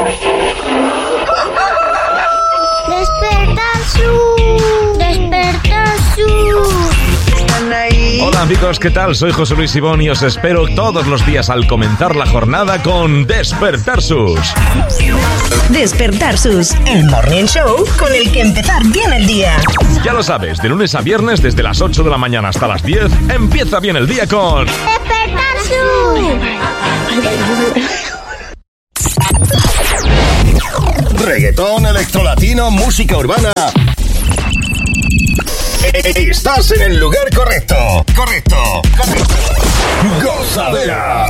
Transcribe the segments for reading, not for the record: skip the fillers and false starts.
Hola amigos, ¿qué tal? Soy José Luis Ibón y os espero todos los días al comenzar la jornada con Despertar Sus. Despertar Sus, el morning show con el que empezar bien el día. Ya lo sabes, de lunes a viernes desde las 8 de la mañana hasta las 10, empieza bien el día con Despertar Sus. Reggaetón, electrolatino, música urbana. Estás en el lugar correcto. Correcto. Gozadera.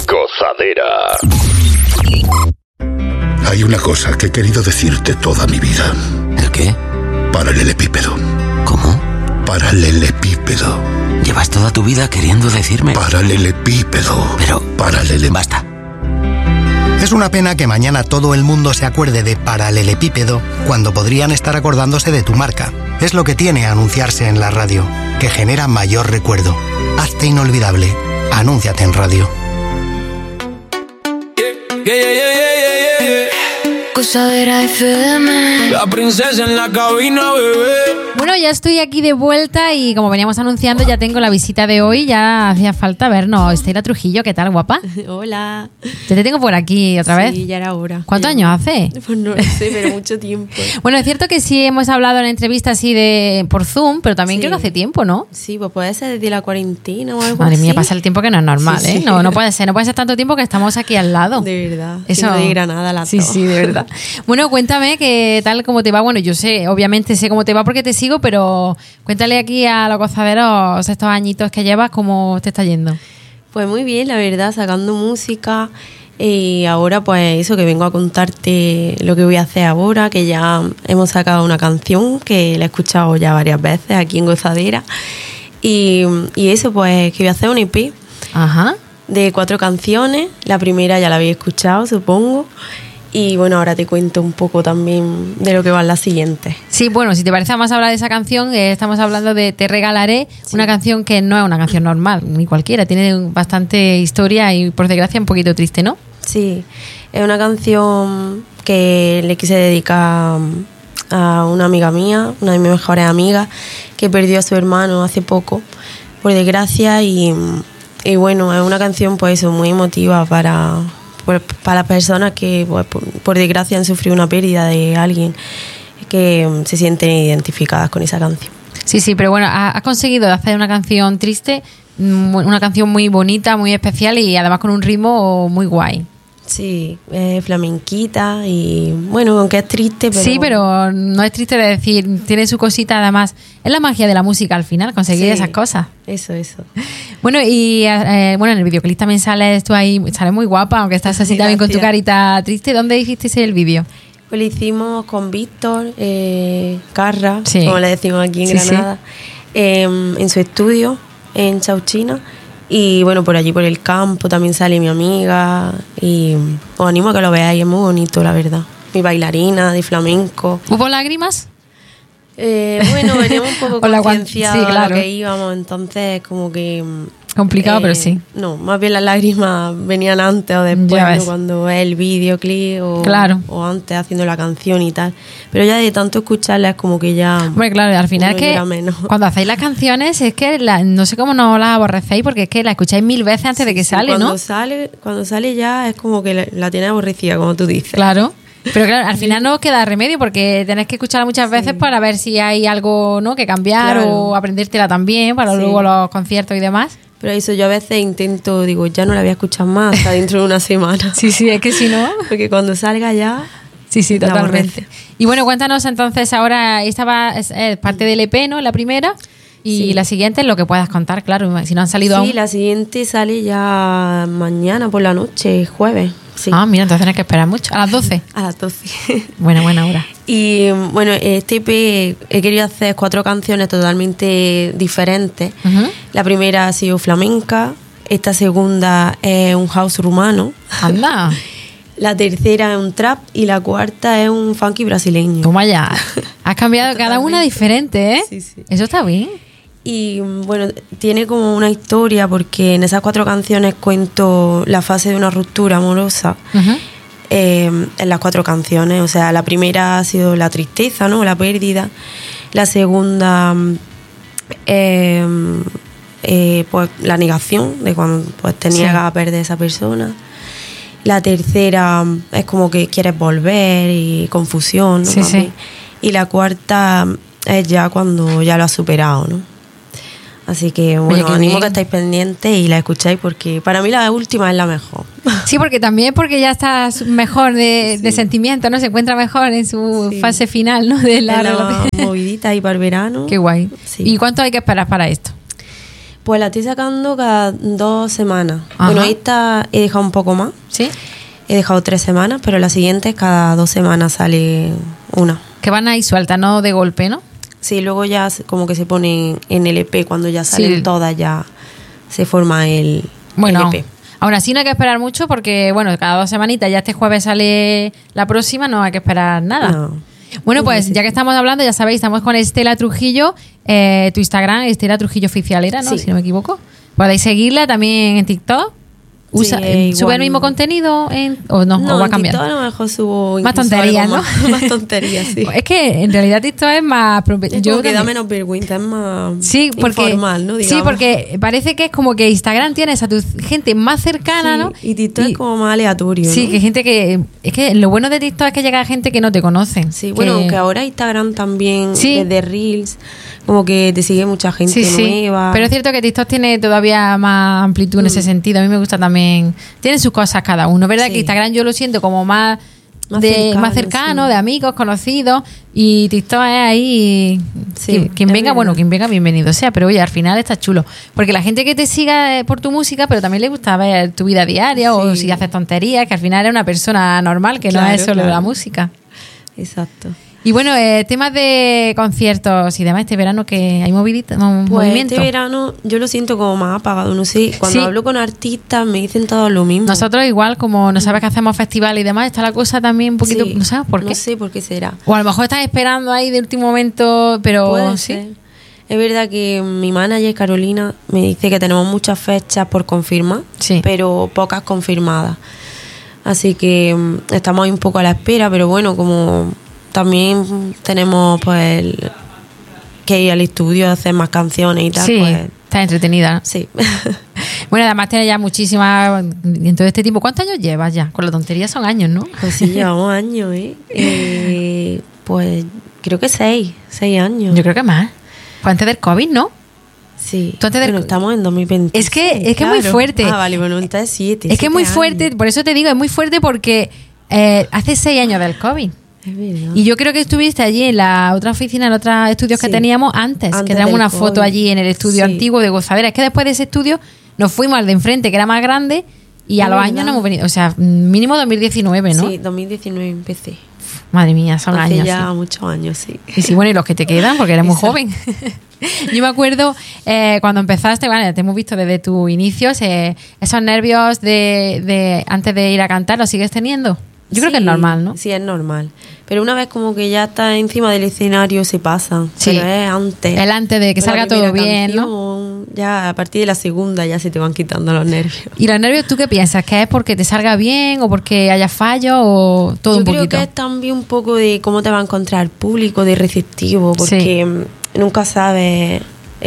Hay una cosa que he querido decirte toda mi vida. ¿El qué? Paralelepípedo. ¿Cómo? Paralelepípedo. Llevas toda tu vida queriendo decirme. Paralelepípedo. Pero... Basta. Es una pena que mañana todo el mundo se acuerde de paralelepípedo cuando podrían estar acordándose de tu marca. Es lo que tiene anunciarse en la radio, que genera mayor recuerdo. Hazte inolvidable. Anúnciate en radio. Gozadera FM. La princesa en la cabina, bebé. Bueno, ya estoy aquí de vuelta y como veníamos anunciando, ya tengo la visita de hoy. Ya hacía falta vernos. Estela Trujillo, ¿qué tal, guapa? Hola. Ya te tengo por aquí otra vez. Sí, ya era hora. ¿Cuántos años hace? Pues no lo sé, pero mucho tiempo. Bueno, es cierto que sí hemos hablado en entrevistas así por Zoom, pero también creo que hace tiempo, ¿no? Sí, pues puede ser desde la cuarentena o algo Madre así. mía, pasa el tiempo que no es normal, Sí, ¿eh? sí. No puede ser tanto tiempo que estamos aquí al lado. De verdad. Eso de Granada la Sí, sí, de verdad. Bueno, cuéntame qué tal, cómo te va. Bueno, yo obviamente sé cómo te va porque te sigo, pero cuéntale aquí a los gozaderos estos añitos que llevas, cómo te está yendo. Pues muy bien, la verdad, sacando música. Y ahora pues eso, que vengo a contarte lo que voy a hacer ahora, que ya hemos sacado una canción que la he escuchado ya varias veces aquí en Gozadera. Y eso, pues que voy a hacer un EP. Ajá. De 4 canciones. La primera ya la habéis escuchado, supongo. Y bueno, ahora te cuento un poco también de lo que van las siguientes. Sí, bueno, si te parece, vamos a hablar de esa canción. Estamos hablando de Te Regalaré, sí. Una canción que no es una canción normal, ni cualquiera. Tiene bastante historia y, por desgracia, un poquito triste, ¿no? Sí, es una canción que le quise dedicar a una amiga mía, una de mis mejores amigas, que perdió a su hermano hace poco, por desgracia. Y bueno, es una canción pues eso, muy emotiva para las personas que pues, por desgracia han sufrido una pérdida de alguien, que se sienten identificadas con esa canción. Sí, pero bueno, has conseguido hacer una canción triste, una canción muy bonita, muy especial y además con un ritmo muy guay. Sí, es flamenquita y bueno, aunque es triste, pero... Sí, pero no es triste de decir, tiene su cosita además. Es la magia de la música al final, conseguir esas cosas. Eso. Bueno, y en el videoclip también sales tú ahí, sales muy guapa, aunque estás así también con tu carita triste. ¿Dónde hicisteis el vídeo? Pues lo hicimos con Víctor Carra, sí, como le decimos aquí en Granada, en su estudio, en Chauchina. Y bueno, por allí, por el campo, también sale mi amiga. Y os animo a que lo veáis, es muy bonito, la verdad. Mi bailarina de flamenco. ¿Hubo lágrimas? Bueno, veníamos un poco concienciados sí, claro, a lo que íbamos, entonces como que... complicado, pero sí. No, más bien las lágrimas venían antes o después, ¿no? Cuando es el videoclip o antes haciendo la canción y tal. Pero ya de tanto escucharla es como que ya... Bueno, claro, al final es que cuando hacéis las canciones es que no sé cómo no las aborrecéis porque es que la escucháis 1000 veces antes de que sale, ¿no? Cuando sale ya es como que la tienes aborrecida, como tú dices. Claro. Pero claro, al final no os queda remedio porque tenés que escucharla muchas veces para ver si hay algo, ¿no?, que cambiar o aprendértela también para luego los conciertos y demás. Pero eso yo a veces digo, ya no la voy a escuchar más hasta dentro de una semana. Sí, es que si no... Porque cuando salga ya... Sí, totalmente. Y bueno, cuéntanos entonces ahora, esta es parte del EP, ¿no?, la primera. Y la siguiente es lo que puedas contar, claro, si no han salido aún. Sí, la siguiente sale ya mañana por la noche, jueves. Sí. Ah, mira, entonces tienes que esperar mucho. ¿A las 12? A las 12. Buena hora. Y bueno, este EP he querido hacer 4 canciones totalmente diferentes. Uh-huh. La primera ha sido flamenca, esta segunda es un house rumano. ¡Anda! La tercera es un trap y la cuarta es un funky brasileño. Toma ya. Has cambiado cada una diferente, ¿eh? Sí. Eso está bien. Y bueno, tiene como una historia porque en esas 4 canciones cuento la fase de una ruptura amorosa. Uh-huh. en las 4 canciones. O sea, la primera ha sido la tristeza, ¿no? La pérdida. La segunda, pues la negación de cuando pues, te niegas a perder a esa persona. La tercera es como que quieres volver y confusión, ¿no? Sí. Y la cuarta es ya cuando ya lo has superado, ¿no? Así que bueno, animo que estáis pendientes y la escucháis porque para mí la última es la mejor. Sí, porque también porque ya estás mejor de sentimiento, ¿no? Se encuentra mejor en su fase final, ¿no? De la movidita y para el verano. Qué guay. Sí. ¿Y cuánto hay que esperar para esto? Pues la estoy sacando cada 2 semanas. Ajá. Bueno, esta he dejado un poco más. ¿Sí? He dejado 3 semanas, pero la siguiente cada 2 semanas sale una. Que van a ir sueltas, no de golpe, ¿no? Sí, luego ya como que se pone en el EP, cuando ya salen todas ya se forma el EP. Aún así no hay que esperar mucho porque, bueno, cada 2 semanitas, ya este jueves sale la próxima, no hay que esperar nada. No. Bueno, pues ya que estamos hablando, ya sabéis, estamos con Estela Trujillo, tu Instagram, Estela Trujillo Oficial era, ¿no? Sí. Si no me equivoco. Podéis seguirla también en TikTok. ¿Sube el mismo contenido o no? ¿O va a cambiar? En TikTok a lo mejor subo más tonterías, ¿no? Más tonterías, sí. Es que en realidad TikTok es más... Yo que da menos vergüenza, es más informal, ¿no? Digamos. Sí, porque parece que es como que Instagram tienes a tu gente más cercana, ¿no? Y TikTok es como más aleatorio, sí, ¿no? que gente que... Es que lo bueno de TikTok es que llega a gente que no te conoce. Sí, bueno, que ahora Instagram también, desde Reels, como que te sigue mucha gente nueva. Pero es cierto que TikTok tiene todavía más amplitud en ese sentido. A mí me gusta también. Tienen sus cosas cada uno, ¿verdad? Que Instagram yo lo siento como más cercano, de amigos, conocidos, y TikTok es ahí quien venga, bienvenido sea, pero oye, al final está chulo, porque la gente que te siga por tu música, pero también le gusta ver tu vida diaria o si haces tonterías, que al final eres una persona normal, que no es solo la música. Exacto. Y bueno, temas de conciertos y demás, este verano que hay movimiento. Este verano yo lo siento como más apagado, no sé, cuando hablo con artistas me dicen todo lo mismo. Nosotros igual, como no sabes que hacemos festivales y demás, está la cosa también un poquito, no sabes por qué. No sé por qué será. O a lo mejor están esperando ahí de último momento, pero puede ser. Es verdad que mi manager Carolina me dice que tenemos muchas fechas por confirmar, pero pocas confirmadas. Así que estamos ahí un poco a la espera, pero bueno, como... También tenemos pues que ir al estudio a hacer más canciones y tal. Sí, pues, está entretenida, ¿no? Sí. Bueno, además tiene ya muchísimas en todo este tiempo. ¿Cuántos años llevas ya? Con la tontería son años, ¿no? Pues sí, llevamos años, pues creo que 6 años. Yo creo que más. Pues antes del COVID, ¿no? Sí. Bueno, estamos en 2020. Es que es muy fuerte. Ah, vale, bueno, entonces 7. Es que es muy fuerte, por eso te digo, es muy fuerte porque hace 6 años del COVID. Y yo creo que estuviste allí en la otra oficina, en otros estudios que teníamos antes que tenemos una foto allí en el estudio antiguo de Gozadera. Es que después de ese estudio nos fuimos al de enfrente, que era más grande, y a los años no hemos venido. O sea, mínimo 2019, ¿no? Sí, 2019 empecé. Madre mía, son años. Ya muchos años, sí. Y sí, bueno, y los que te quedan, porque eres muy joven. Yo me acuerdo cuando empezaste, vale, te hemos visto desde tus inicios, esos nervios de antes de ir a cantar, ¿los sigues teniendo? Yo creo que es normal, ¿no? Sí, es normal. Pero una vez como que ya está encima del escenario se pasa. Sí. Pero es antes. El antes de que salga todo bien, canción, ¿no? Ya a partir de la segunda ya se te van quitando los nervios. ¿Y los nervios tú qué piensas? ¿Que es porque te salga bien o porque haya fallo o todo un poquito? Yo creo que es también un poco de cómo te va a encontrar el público, de receptivo, porque nunca sabes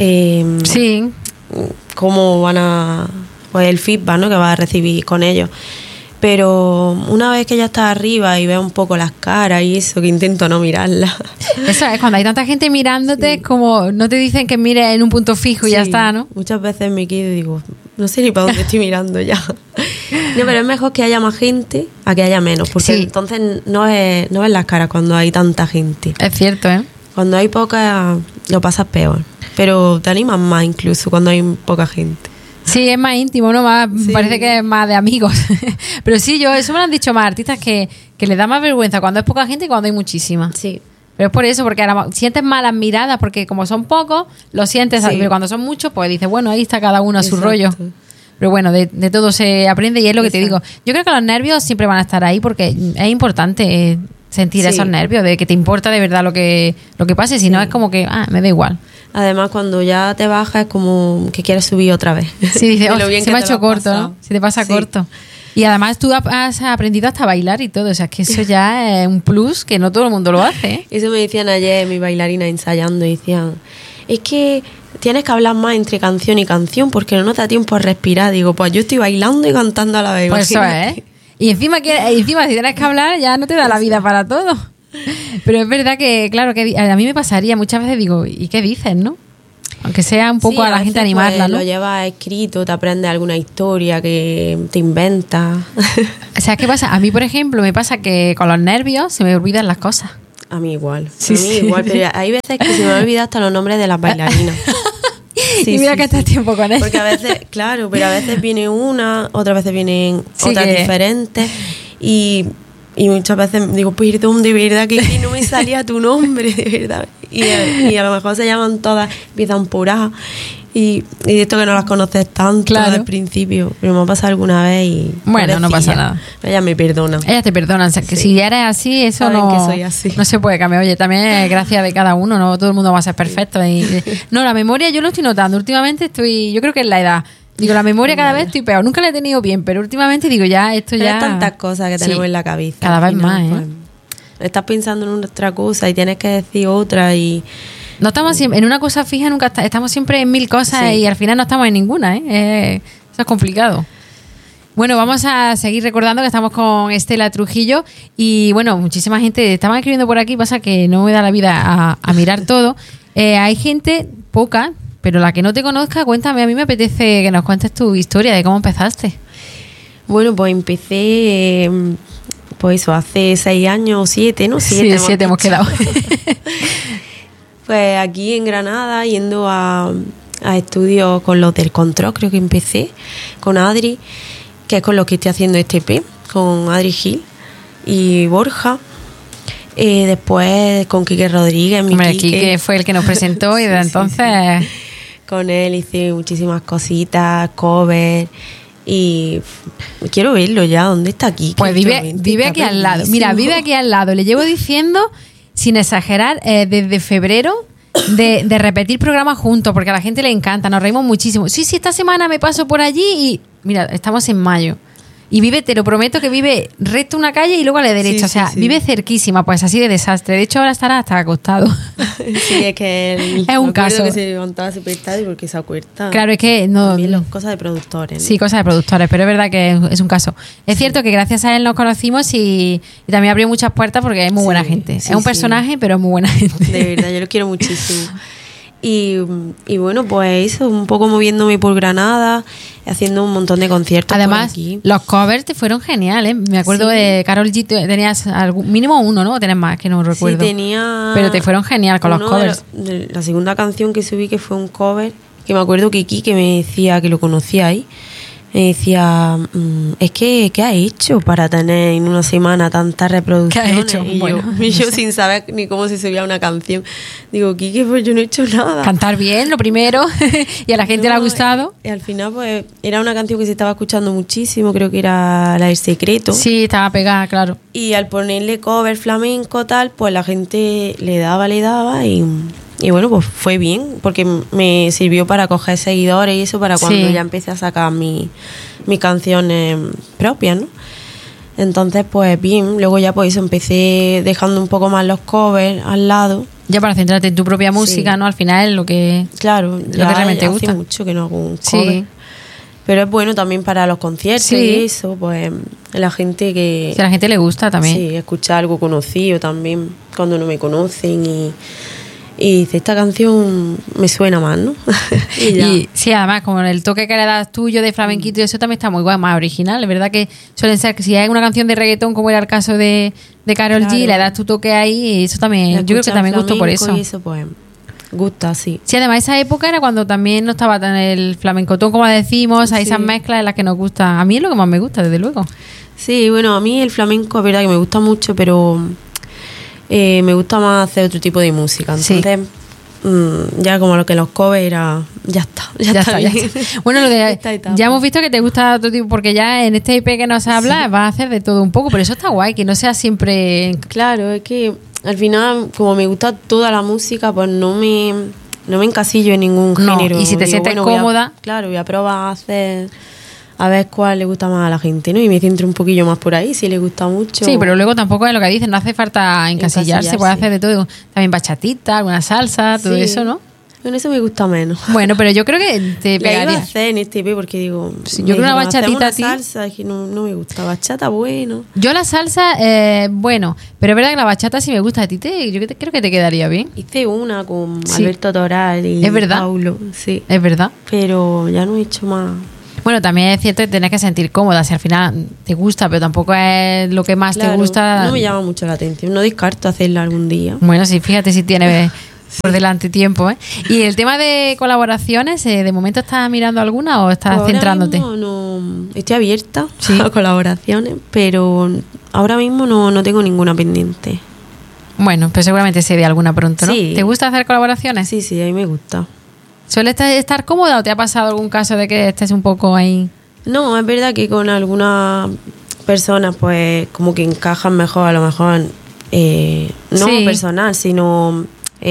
cómo van a... Pues el feedback, ¿no?, que vas a recibir con ellos. Pero una vez que ya estás arriba y ves un poco las caras y eso, que intento no mirarlas. Eso es, cuando hay tanta gente mirándote, como no te dicen que mires en un punto fijo y ya está, ¿no? Muchas veces me quedo y digo, no sé ni para dónde estoy mirando ya. No, pero es mejor que haya más gente a que haya menos, porque entonces no ves las caras cuando hay tanta gente. Es cierto, ¿eh? Cuando hay poca, lo pasas peor. Pero te animas más incluso cuando hay poca gente. Sí, es más íntimo, ¿no? Parece que es más de amigos. Pero sí, eso me lo han dicho más artistas que les da más vergüenza cuando es poca gente y cuando hay muchísima. Sí. Pero es por eso, porque ahora sientes malas miradas, porque como son pocos, lo sientes, pero cuando son muchos, pues dices, bueno, ahí está cada uno a su rollo. Pero bueno, de todo se aprende y es lo que te digo. Yo creo que los nervios siempre van a estar ahí porque es importante sentir esos nervios, de que te importa de verdad lo que pase, si no es como que, me da igual. Además, cuando ya te bajas es como que quieres subir otra vez. Sí, dices, se me ha hecho corto, ¿no? Se te pasa corto. Y además tú has aprendido hasta a bailar y todo, o sea, es que eso ya es un plus que no todo el mundo lo hace, ¿eh? Eso me decían ayer mis bailarinas ensayando, y decían, es que tienes que hablar más entre canción y canción porque no nos da tiempo a respirar. Digo, pues yo estoy bailando y cantando a la vez. Pues eso es, ¿eh? Y encima si tienes que hablar ya no te da la vida para todo. Pero es verdad que, claro, que a mí me pasaría, muchas veces digo, ¿y qué dices, no? Aunque sea un poco a la gente animarla, pues, ¿no? Lo llevas escrito, te aprendes alguna historia que te inventas. O sea, ¿qué pasa? A mí, por ejemplo, me pasa que con los nervios se me olvidan las cosas. A mí igual. Sí, a mí igual, pero hay veces que se me olvida hasta los nombres de las bailarinas. Sí, y mira que estás tiempo con él. Porque a veces, claro, pero a veces viene una, otras veces vienen otras diferentes. Y muchas veces digo, perdón, de verdad que no me salía tu nombre, de verdad. Y a lo mejor se llaman todas, empiezan por A. Y de esto que no las conoces tanto al principio, pero me ha pasado alguna vez y... Bueno, no pasa nada. Ellas me perdonan. Ellas te perdonan. O sea, que si eres así, eso saben que soy así. No se puede cambiar. Oye, también es gracia de cada uno, no todo el mundo va a ser perfecto. No, la memoria yo lo estoy notando. Últimamente yo creo que es la edad. Digo, la memoria cada vez estoy peor. Nunca la he tenido bien, pero últimamente digo, esto ya... Hay tantas cosas que tenemos en la cabeza. Cada vez más, ¿eh? Pues, estás pensando en otra cosa y tienes que decir otra y... No estamos siempre en una cosa fija, nunca estamos siempre en 1000 cosas y al final no estamos en ninguna, ¿eh? Eso es complicado. Bueno, vamos a seguir recordando que estamos con Estela Trujillo y bueno, muchísima gente estaba escribiendo por aquí, pasa que no me da la vida a mirar todo. Hay gente, poca, pero la que no te conozca, cuéntame, a mí me apetece que nos cuentes tu historia de cómo empezaste. Bueno, pues empecé, pues eso, hace 6 años o 7, ¿no? 7 hemos quedado. Pues aquí en Granada, yendo a estudios con los del Control, creo que empecé, con Adri, que es con los que estoy haciendo este EP, con Adri Gil y Borja. Después con Quique Rodríguez, Quique fue el que nos presentó y desde entonces... Con él hice muchísimas cositas, covers, y quiero verlo ya. ¿Dónde está Quique? Pues vive aquí al lado. Mira, vive aquí al lado. Le llevo diciendo... Sin exagerar, desde febrero de repetir programas juntos, porque a la gente le encanta, nos reímos muchísimo. Sí, esta semana me paso por allí y mira, estamos en mayo. Y vive, te lo prometo, que vive recto una calle y luego a la derecha, vive cerquísima, pues así de desastre. De hecho, ahora estará hasta acostado. Sí, es que es un caso. Que se levantaba súper tarde porque se acuesta. Claro, es que no. También cosas de productores, ¿no? Sí, cosas de productores, pero es verdad que es un caso. Es cierto que gracias a él nos conocimos y también abrió muchas puertas porque es muy buena gente. Es un personaje, pero es muy buena gente. De verdad, yo lo quiero muchísimo. Y bueno, pues eso, un poco moviéndome por Granada, haciendo un montón de conciertos. Además, por aquí. Los covers te fueron geniales. Me acuerdo de Karol G, tenías mínimo uno, ¿no? O tenés más, que no recuerdo. Sí, tenía... Pero te fueron genial con los covers. La segunda canción que subí, que fue un cover, que me acuerdo que Kike me decía, que lo conocía ahí, me decía, es que ¿qué has hecho para tener en una semana tantas reproducciones? ¿Qué has hecho? Y yo sin saber ni cómo se subía una canción, digo, Kike, pues yo no he hecho nada. Cantar bien, lo primero, y a la gente le ha gustado. Y al final, pues, era una canción que se estaba escuchando muchísimo, creo que era la del Secreto. Sí, estaba pegada, claro. Y al ponerle cover flamenco, tal, pues la gente le daba y bueno, pues fue bien, porque me sirvió para coger seguidores y eso para cuando ya empecé a sacar mis canciones propias, ¿no? Entonces, pues bien, luego ya pues empecé dejando un poco más los covers al lado. Ya para centrarte en tu propia música, ¿no? Al final lo que... Claro, lo que realmente te gusta. Hace mucho que no hago un cover. Sí. Pero es bueno también para los conciertos y eso, pues la gente que... Sí, a la gente le gusta también. Sí, escuchar algo conocido también, cuando no me conocen y dice, esta canción me suena más, ¿no? y sí, además, como el toque que le das tuyo de flamenquito y eso también está muy guay, más original. Es verdad que suelen ser que si hay una canción de reggaetón, como era el caso de Karol G, le das tu toque ahí y eso también, yo creo que también gustó por eso. Y eso, pues, gusta, sí. Sí, además esa época era cuando también no estaba tan el flamencotón, como decimos, hay esas mezclas en las que nos gusta. A mí es lo que más me gusta, desde luego. Sí, bueno, a mí el flamenco es verdad que me gusta mucho, pero... me gusta más hacer otro tipo de música. Entonces, ya como lo que los covers era... Ya está. Bueno, ya hemos visto que te gusta otro tipo, porque ya en este EP que nos habla vas a hacer de todo un poco, pero eso está guay, que no sea siempre... Claro, es que al final, como me gusta toda la música, pues no me encasillo en ningún género. Y si te sientes cómoda... Voy a probar a a ver cuál le gusta más a la gente, ¿no? Y me centro un poquillo más por ahí, si le gusta mucho. Sí, pero luego tampoco es lo que dicen, no hace falta encasillarse, puede hacer de todo. También bachatita, alguna salsa, todo eso, ¿no? En eso me gusta menos. Bueno, pero yo creo que te pegaría. La iba a hacer en este EP porque digo... Sí, yo creo una bachatita a ti... salsa, es que no me gusta. Bachata, bueno. Yo la salsa, bueno, pero es verdad que la bachata sí me gusta. A ti yo creo que te quedaría bien. Hice una con Alberto Toral y ¿Es verdad? Paulo. Sí. Es verdad. Pero ya no he hecho más. Bueno, también es cierto que tenés que sentir cómoda. Si al final te gusta, pero tampoco es lo que más te gusta. No me llama mucho la atención. No descarto hacerla algún día. Bueno, sí, fíjate si tiene... por delante tiempo, ¿eh? Y el tema de colaboraciones, ¿de momento estás mirando alguna o estás centrándote? No, estoy abierta a colaboraciones, pero ahora mismo no tengo ninguna pendiente. Bueno, pues seguramente se dé alguna pronto, ¿no? Sí. ¿Te gusta hacer colaboraciones? Sí, a mí me gusta. ¿Sueles estar cómoda o te ha pasado algún caso de que estés un poco ahí? No, es verdad que con algunas personas pues como que encajan mejor, a lo mejor no personal, sino...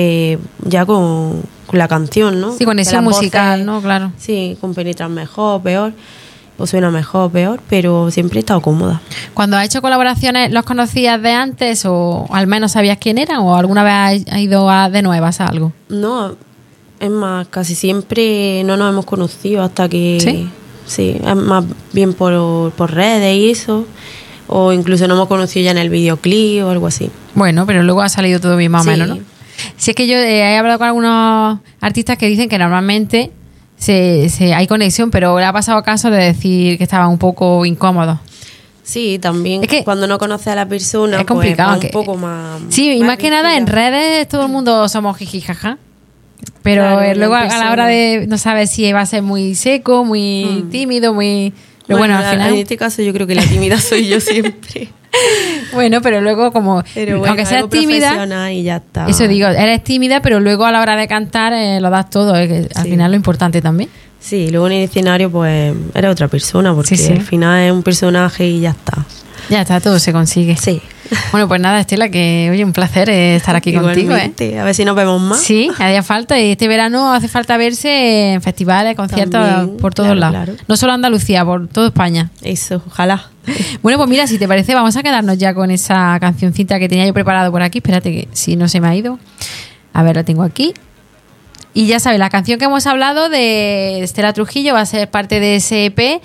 ya con la canción, ¿no? Sí, conexión musical, ¿no? Claro. Sí, compenetran mejor, peor, o suena mejor, peor, pero siempre he estado cómoda. Cuando has hecho colaboraciones, ¿los conocías de antes o al menos sabías quién eran o alguna vez has ido de nuevas a algo? No, es más, casi siempre no nos hemos conocido hasta que... Sí, es más bien por redes y eso, o incluso nos hemos conocido ya en el videoclip o algo así. Bueno, pero luego ha salido todo bien más o menos, ¿no? Si es que yo he hablado con algunos artistas que dicen que normalmente hay conexión, pero le ha pasado caso de decir que estaban un poco incómodos. Sí, también es que cuando no conoces a la persona es complicado, pues, un poco más... Sí, y más que nada en redes todo el mundo somos jijijaja, pero claro, luego a la hora de no sabes si va a ser muy seco, muy tímido, muy... Pero bueno, al final... En este caso yo creo que la tímida soy yo siempre. Bueno, pero luego aunque seas tímida y ya está. Eso digo, eres tímida, pero luego a la hora de cantar lo das todo, que al final lo importante también. Sí, luego en el escenario pues eres otra persona, porque al final es un personaje y ya está. Ya está, todo se consigue. Sí. Bueno, pues nada, Estela, que oye, un placer estar aquí contigo. A ver si nos vemos más. Sí, haría falta. Y este verano hace falta verse en festivales, conciertos, también, por todos lados. Claro. No solo Andalucía, por toda España. Eso, ojalá. Bueno, pues mira, si te parece, vamos a quedarnos ya con esa cancioncita que tenía yo preparado por aquí. Espérate, que si no se me ha ido. A ver, la tengo aquí. Y ya sabes, la canción que hemos hablado de Estela Trujillo va a ser parte de ese EP.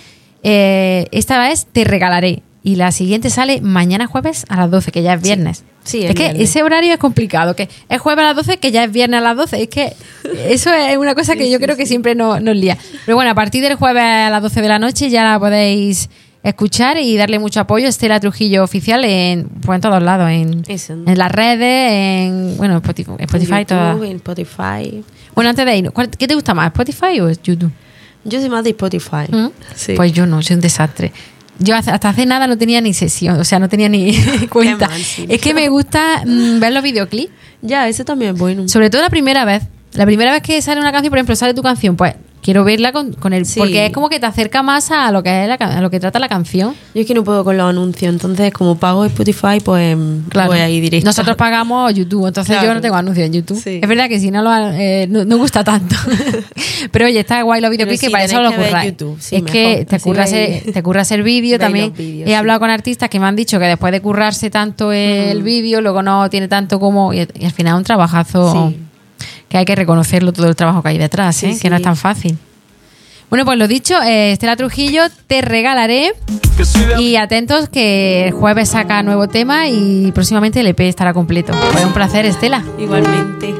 Esta vez Te Regalaré. Y la siguiente sale mañana jueves a las 12, que ya es viernes. Sí, es que viernes. Ese horario es complicado, que es jueves a las 12, que ya es viernes a las 12. Es que eso es una cosa que yo creo que siempre nos lía. Pero bueno, a partir del jueves a las 12 de la noche ya la podéis escuchar y darle mucho apoyo. Estela Trujillo Oficial en todos lados, en las redes, en Spotify, YouTube, en Spotify. Bueno, antes de ir, ¿qué te gusta más, Spotify o YouTube? Yo soy más de Spotify. Sí. Pues yo no, soy un desastre. Yo hasta hace nada no tenía ni sesión, o sea, no tenía ni cuenta. Es que me gusta ver los videoclips. Ya, eso también es bueno. Sobre todo la primera vez. La primera vez que sale una canción, por ejemplo, sale tu canción, pues quiero verla con el... Sí. Porque es como que te acerca más a lo que es a lo que trata la canción. Yo es que no puedo con los anuncios, entonces como pago Spotify, pues voy ahí directo. Nosotros pagamos YouTube, entonces yo no tengo anuncios en YouTube. Sí. Es verdad que si no no gusta tanto. Pero oye, está guay los videoclips, que para eso lo curráis. Sí, es mejor. Que te curra hacer vídeo también. Vídeos, he hablado con artistas que me han dicho que después de currarse tanto el vídeo, luego no tiene tanto como... Y al final es un trabajazo... Sí. Que hay que reconocerlo, todo el trabajo que hay detrás, que no es tan fácil. Bueno, pues lo dicho, Estela Trujillo, Te Regalaré. Y atentos que el jueves saca nuevo tema y próximamente el EP estará completo. Fue un placer, Estela. Igualmente.